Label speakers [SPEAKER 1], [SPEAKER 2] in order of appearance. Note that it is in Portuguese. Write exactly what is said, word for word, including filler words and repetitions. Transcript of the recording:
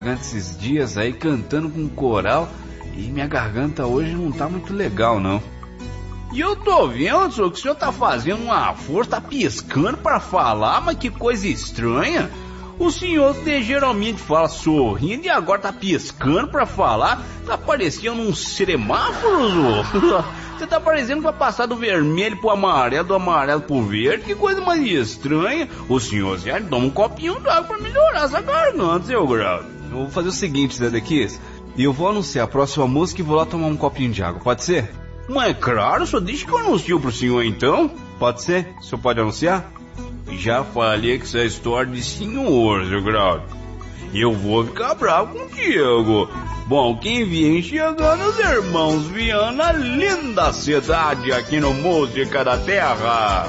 [SPEAKER 1] esses dias aí cantando com coral e minha garganta hoje não tá muito legal, não. E eu tô vendo, senhor, que o senhor tá fazendo uma força, tá piscando pra falar, mas que coisa estranha. O senhor que geralmente fala sorrindo e agora tá piscando pra falar, tá parecendo um semáforo, senhor. Você tá parecendo que vai passar do vermelho pro amarelo, do amarelo pro verde, que coisa mais estranha. O senhor já toma um copinho d'água pra melhorar essa garganta, seu Grau.
[SPEAKER 2] Eu vou fazer o seguinte, Zé Dequis, e eu vou anunciar a próxima música e vou lá tomar um copinho de água, pode ser?
[SPEAKER 1] Mas é claro, só deixa que eu anuncio pro senhor então.
[SPEAKER 2] Pode ser? O senhor pode anunciar?
[SPEAKER 1] Já falei que essa é história de senhor, seu Grau. Eu vou ficar bravo contigo. Bom, quem vem chegando os irmãos Viana, linda cidade aqui no Música da Terra.